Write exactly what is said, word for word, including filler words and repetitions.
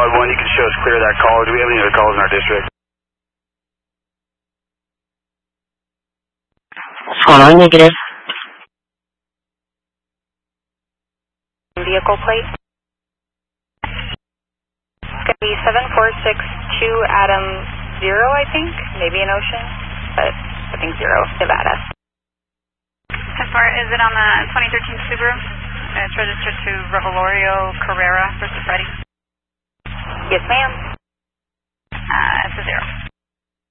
Solid one, you can show us clear of that call. Do we have any other calls in our district? What's going on, negative? Vehicle plate. It's going to be seven four six two Adam Zero, I think. Maybe an Ocean, but I think Zero, Nevada. As far as it on the twenty thirteen Subaru? It's registered to Revelorio Carrera versus Freddy. Yes, ma'am. Uh, it's a zero.